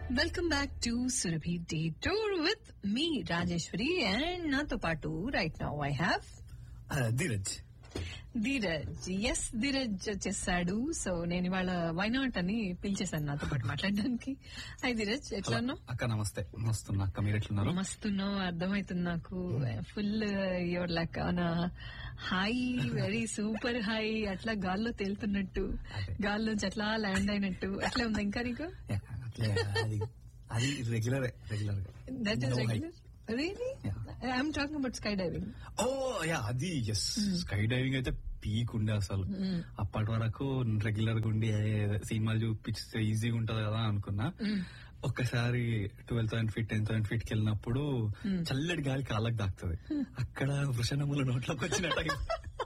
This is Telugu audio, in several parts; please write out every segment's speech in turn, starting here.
Welcome back to Surabhi day tour with me Rajeshwari and నాతో పాటు right now I have Dheeraj. Yes Dheeraj వచ్చేసాడు. సో నేను ఇవాళ వైనాట్ అని పిలిచేశాను నాతో పాటు మాట్లాడడానికి. హై ధీరజ్, ఎట్లా ఉన్నావు? అక్క నమస్తే. మస్తున్నా అక్క, మీరు ఎట్లున్నారు? మస్తున్నావు, అర్థమవుతుంది నాకు. Full your like on high, very super high, అట్లా గాల్లో తేలుతున్నట్టు, గాల్లోంచి అట్లా ల్యాండ్ అయినట్టు అట్లా ఉంది ఇంకా నీకు? అది regular that is regular. Really? Yeah. I'm talking about skydiving. అది ఎస్, స్కై డైవింగ్ అయితే పీక్ ఉండే అసలు. అప్పటి వరకు రెగ్యులర్ గా ఉండి సినిమాలు చూపించితే ఈజీగా ఉంటది కదా అనుకున్నా. ఒక్కసారి 12,000 feet 10,000 feet కి వెళ్ళినప్పుడు చల్లటి గాలి కాళ్ళకి దాకుతుంది. అక్కడ వృషణముల నోట్లోకి వచ్చినట్టు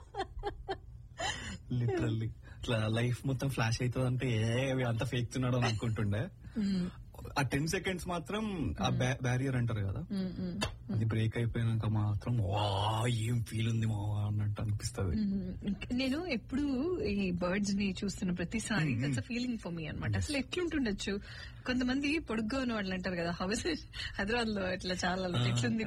లిటరల్లీ ఇట్లా లైఫ్ మొత్తం ఫ్లాష్ అవుతుంది. అంటే అంత ఫేక్ తున్నాడు అని అనుకుంటుండే. ఆ 10 seconds మాత్రం ఆ బ్యారియర్ అంటారు కదా, అది బ్రేక్ అయిపోయినాక మాత్రం ఏం ఫీల్ ఉంది మా అన్నట్టు అనిపిస్తుంది. నేను ఎప్పుడు ఈ బర్డ్స్ ని చూస్తున్న ప్రతిసారి దట్స్ ఫీలింగ్ ఫర్ మీ అనమాట. అసలు ఎట్లుంటుండొచ్చు, కొంతమంది పొడుగ్గా ఉన్న వాళ్ళు అంటారు కదా, హౌస్ హైదరాబాద్ లో ఇట్లా చాలా ఎట్లుంది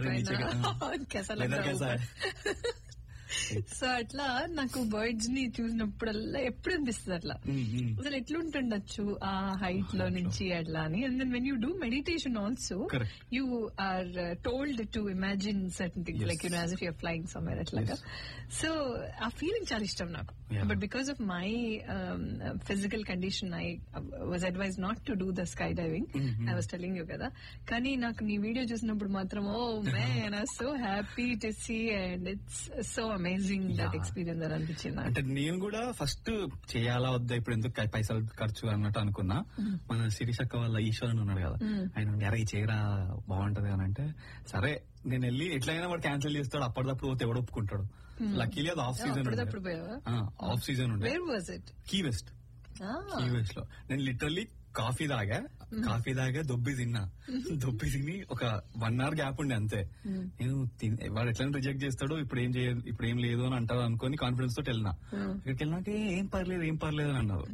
సో అట్లా నాకు బర్డ్స్ ని చూసినప్పుడల్లా ఎప్పుడు అనిపిస్తుంది అట్లా, అసలు ఎట్లుంటుండొచ్చు ఆ హైట్ లో నుంచి అట్లా అని. And then when you do meditation also you are told to imagine certain things like as if you're flying somewhere అట్లాగా. సో ఆ ఫీలింగ్ చాలా ఇష్టం నాకు. But because of my physical condition I was advise not to do the sky diving. I was telling you కదా. కానీ నాకు నీ వీడియో చూసినప్పుడు మాత్రం oh man I so happy to see and it's so amazing that experience అని అనిపించింది. అంటే నేను కూడా ఫస్ట్ చేయాలా వద్దా, ఇప్పుడు ఎందుకు పైసలు ఖర్చు అన్నట్టు అనుకున్నా. మన శిరీషక్క వాళ్ళ ఈశ్వరన్ ఉన్నాడు కదా, ఆయన ఎరా చేయరా బాగుంటది అని అంటే, సరే నేను వెళ్ళి ఎట్లయినా వాడు క్యాన్సిల్ చేస్తాడు, అప్పటిదప్పుడు పోతే ఎవడు ఒప్పుకుంటాడు. లక్కీలీ అది ఆఫ్ సీజన్ ఉండే కీ వెస్ట్ లో. నేను లిటరల్లీ కాఫీ తాగా దొబ్బి తిని ఒక 1 hour గ్యాప్ ఉండే అంతే. నేను వాడు ఎట్లా రిజెక్ట్ చేస్తాడో ఇప్పుడు ఏం లేదు అని అంటారు అనుకుని కాన్ఫిడెన్స్ తోటి వెళ్ళినా. ఇక్కడికి వెళ్ళినాకే ఏం పర్లేదు అని అన్నారు.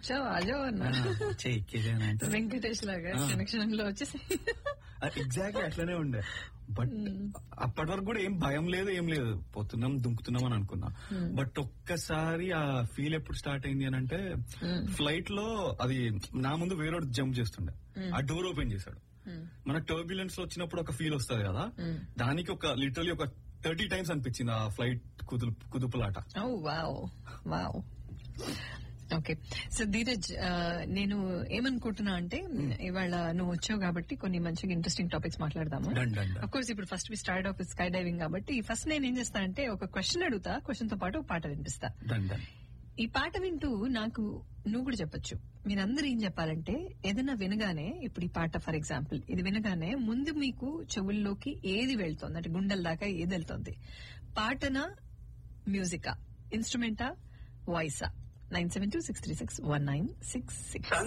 వెంకటేష్ లాగా ఎగ్జాక్ట్లీ అట్లనే ఉండే. బట్ అప్పటి వరకు కూడా ఏం భయం లేదు, ఏం లేదు, పోతున్నాం దుంకుతున్నాం అని అనుకున్నా. బట్ ఒక్కసారి ఆ ఫీల్ ఎప్పుడు స్టార్ట్ అయింది అని అంటే, ఫ్లైట్ లో అది నా ముందు వేరే జంప్ చేస్తుండే, ఆ డోర్ ఓపెన్ చేశాడు. మనకు టర్బ్యులెన్స్ లో వచ్చినప్పుడు ఒక ఫీల్ వస్తుంది కదా, దానికి ఒక లిటరలీ ఒక 30 times అనిపించింది ఆ ఫ్లైట్ కుదుపులాట. ఓకే, సో ధీరజ్, నేను ఏమనుకుంటున్నా అంటే ఇవాళ నువ్వు వచ్చావు కాబట్టి కొన్ని మంచిగా ఇంట్రెస్టింగ్ టాపిక్స్ మాట్లాడదాము. అఫ్ కోర్స్ ఇప్పుడు first we start of sky diving కాబట్టి ఫస్ట్ నేను ఏం చేస్తానంటే ఒక క్వశ్చన్ అడుగుతా, క్వశ్చన్ తో పాటు ఒక పాట వినిపిస్తా. ఈ పాట వింటూ నాకు నువ్వు కూడా చెప్పొచ్చు. మీరందరూ ఏం చెప్పాలంటే, ఏదైనా వినగానే, ఇప్పుడు ఈ పాట ఫర్ ఎగ్జాంపుల్ ఇది వినగానే ముందు మీకు చెవుల్లోకి ఏది వెళ్తోంది, అంటే గుండెల దాకా ఏది వెళ్తోంది? పాటనా, మ్యూజికా, ఇన్స్ట్రుమెంటా, వాయిసా? 972-636-1966